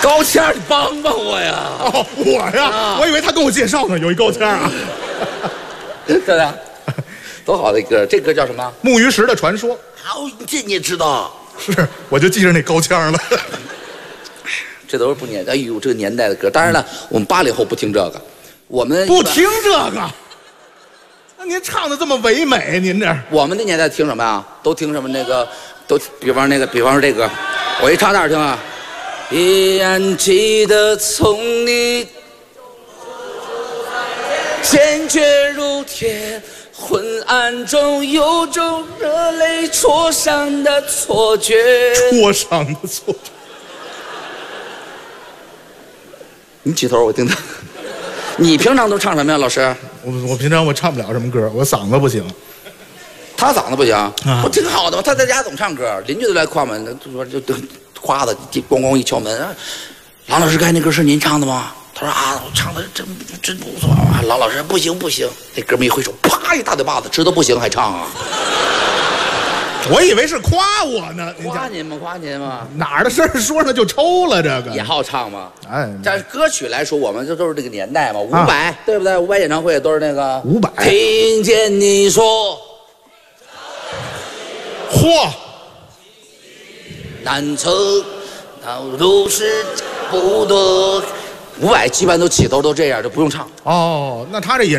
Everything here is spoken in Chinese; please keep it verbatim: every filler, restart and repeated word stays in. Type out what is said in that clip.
高谦儿，你帮帮我呀！ 哦，我呀， 啊我以为他跟我介绍呢，有一高腔啊， 对不对？多好的歌！这歌叫什么？ 木鱼石的传说。 哦，这你也知道？ 是，我就记着那高腔了。 这都是不年，哎呦，这个年代的歌。当然了，我们八零后不听这个，我们不听这个。那您唱的这么唯美，您这我们那年代听什么呀？都听什么？那个都，比方那个，比方说这歌，我一唱大伙听啊。依然记得从你坚决如铁，昏暗中有种热泪戳伤的错觉。 戳伤的错觉。 你起头，我听听。你平常都唱什么呀，老师？ 我我平常我唱不了什么歌，我嗓子不行。 他嗓子不行， 啊不挺好的吗？他在家总唱歌，邻居都来夸门，就说就就夸的，咣咣一敲门，啊郎老师，刚才那歌是您唱的吗？他说啊，我唱的真真不错啊。郎老师，不行不行，那哥们一挥手，啪一大嘴巴子，知道不行还唱啊？ 我以为是夸我呢。您讲夸您吗？夸您吗？ 哪儿的事儿说上就抽了，这个也好唱吗？ 哎， 但是歌曲来说，我们这都是这个年代嘛，伍佰、对不对？伍佰演唱会都是那个伍佰听见你说嚯， 南城道路是不多，伍佰基本都起头都这样，就不用唱。 哦，那他这演